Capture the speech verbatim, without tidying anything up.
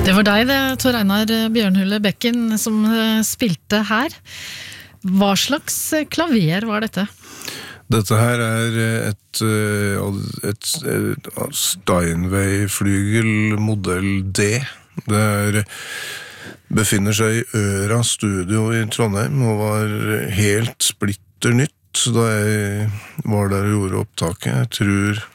Det var deg det, Tor Einar Bjørnhule Bekken, som spilte her. Hva slags klaver var dette? Dette her er et, et, et Steinway-flygel modell D. Det er, befinner seg i Øra Studio i Trondheim og var helt splitter nytt da jeg var der og gjorde opptaket. Jeg tror